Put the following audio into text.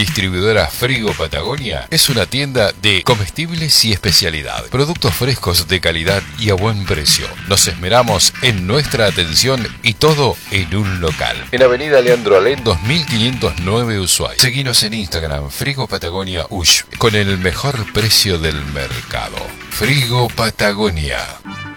Distribuidora Frigo Patagonia es una tienda de comestibles y especialidad. Productos frescos de calidad y a buen precio. Nos esmeramos en nuestra atención y todo en un local. En Avenida Leandro Alén 2509 Ushuaia. Seguinos en Instagram Frigo Patagonia Ush con el mejor precio del mercado. Frigo Patagonia.